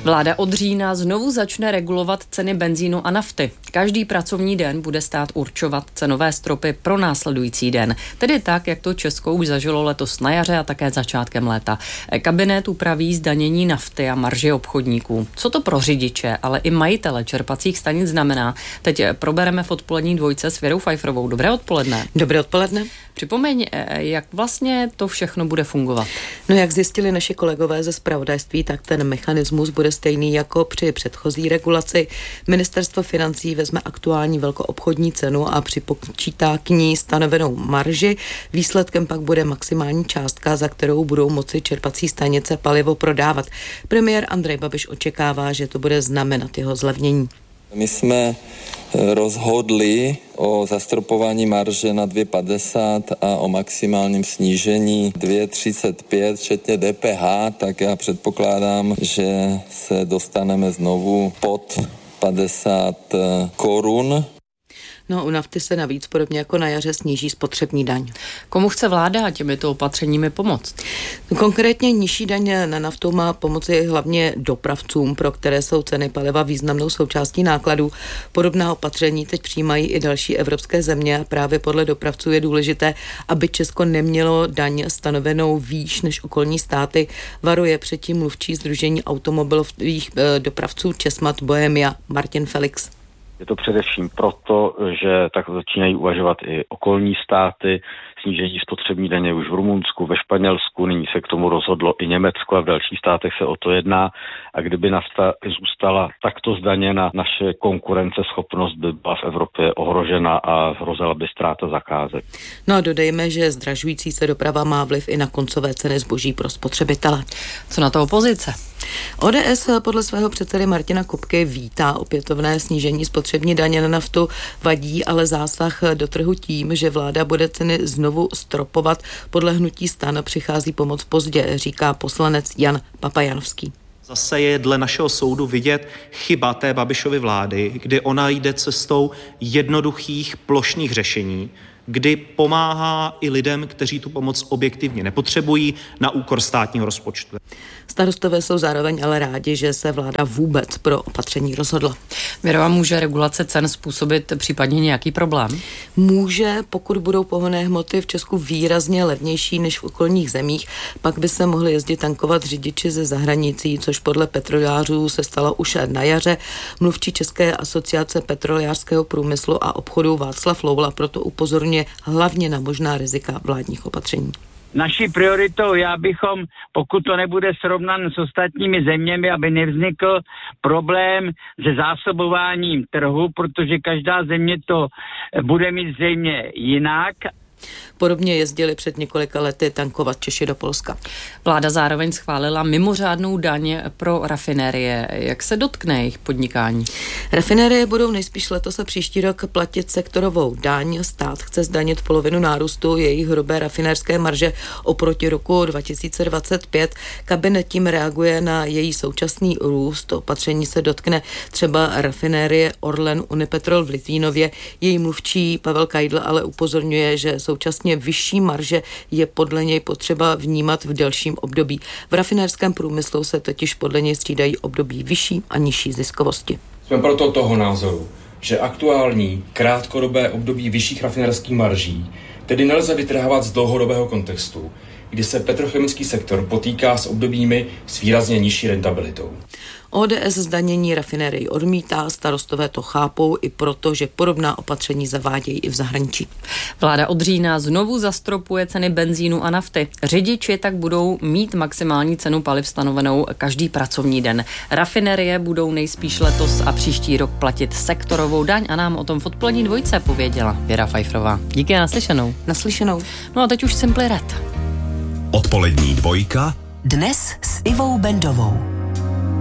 Vláda od října znovu začne regulovat ceny benzínu a nafty. Každý pracovní den bude stát určovat cenové stropy pro následující den. Tedy tak, jak to Česko už zažilo letos na jaře a také začátkem léta. Kabinet upraví zdanění nafty a marži obchodníků. Co to pro řidiče, ale i majitele čerpacích stanic znamená? Teď probereme v odpolední dvojce s Věrou Pfeifferovou. Dobré odpoledne. Dobré odpoledne. Připomeň, jak vlastně to všechno bude fungovat. No, jak zjistili naši kolegové ze zpravodajství, tak ten mechanismus bude stejný jako při předchozí regulaci. Ministerstvo financí vezme aktuální velkoobchodní cenu a připočítá k ní stanovenou marži. Výsledkem pak bude maximální částka, za kterou budou moci čerpací stanice palivo prodávat. Premiér Andrej Babiš očekává, že to bude znamenat jeho zlevnění. My jsme rozhodli o zastropování marže na 2,50 a o maximálním snížení 2,35 včetně DPH, tak já předpokládám, že se dostaneme znovu pod 50 korun. No, u nafty se navíc podobně jako na jaře sníží spotřební daň. Komu chce vláda těmito opatřeními pomoct? Konkrétně nižší daň na naftu má pomoci hlavně dopravcům, pro které jsou ceny paliva významnou součástí nákladů. Podobná opatření teď přijímají i další evropské země a právě podle dopravců je důležité, aby Česko nemělo daň stanovenou výš než okolní státy. Varuje předtím mluvčí Sdružení automobilových dopravců Česmat Bohemia Martin Felix. Je to především proto, že tak začínají uvažovat i okolní státy. Snížení spotřební daně už v Rumunsku, ve Španělsku, nyní se k tomu rozhodlo i Německo a v dalších státech se o to jedná. A kdyby nafta zůstala takto zdaněna, naše konkurenceschopnost by byla v Evropě ohrožena a hrozila by ztráta zakázek. No a dodejme, že zdražující se doprava má vliv i na koncové ceny zboží pro spotřebitele. Co na to opozice? ODS podle svého předsedy Martina Kupky vítá opětovné snížení spotřební daně na naftu, vadí ale zásah do trhu tím, že vláda bude ceny znovu stropovat. Podle hnutí STAN přichází pomoc pozdě, říká poslanec Jan Papajanovský. Zase je dle našeho soudu vidět chyba té Babišovy vlády, kdy ona jde cestou jednoduchých plošných řešení, kdy pomáhá i lidem, kteří tu pomoc objektivně nepotřebují, na úkor státního rozpočtu. Starostové jsou zároveň ale rádi, že se vláda vůbec pro opatření rozhodla. Věrova, může regulace cen způsobit případně nějaký problém? Může, pokud budou pohonné hmoty v Česku výrazně levnější než v okolních zemích, pak by se mohli jezdit tankovat řidiči ze zahraničí, což podle petrolejářů se stalo už na jaře. Mluvčí České asociace petrolejářského průmyslu a obchodu Václav Loula proto upozorňuje hlavně na možná rizika vládních opatření. Naší prioritou je, abychom, pokud to nebude srovnan s ostatními zeměmi, aby nevznikl problém se zásobováním trhu, protože každá země to bude mít zřejmě jinak. Podobně jezdili před několika lety tankovat Češi do Polska. Vláda zároveň schválila mimořádnou daň pro rafinérie. Jak se dotkne jejich podnikání? Rafinérie budou nejspíš letos a příští rok platit sektorovou daň. Stát chce zdanit polovinu nárůstu jejich hrubé rafinérské marže oproti roku 2025. Kabinet tím reaguje na její současný růst. Opatření se dotkne třeba rafinérie Orlen Unipetrol v Litvínově. Její mluvčí Pavel Kajdl ale upozorňuje, že současně vyšší marže je podle něj potřeba vnímat v delším období. V rafinérském průmyslu se totiž podle něj střídají období vyšší a nižší ziskovosti. Jsme proto toho názoru, že aktuální krátkodobé období vyšších rafinérských marží tedy nelze vytrhávat z dlouhodobého kontextu, kdy se petrochemický sektor potýká s obdobími s výrazně nižší rentabilitou. ODS zdanění rafinérií odmítá, starostové to chápou i proto, že podobná opatření zavádějí i v zahraničí. Vláda od října znovu zastropuje ceny benzínu a nafty. Řidiči tak budou mít maximální cenu paliv stanovenou každý pracovní den. Rafinérie budou nejspíš letos a příští rok platit sektorovou daň a nám o tom v odpolední dvojce pověděla Věra Pfeifferová. Díky a naslyšenou. Naslyšenou. No a teď už Simply Red. Odpolední dvojka. Dnes s Ivou Bendovou.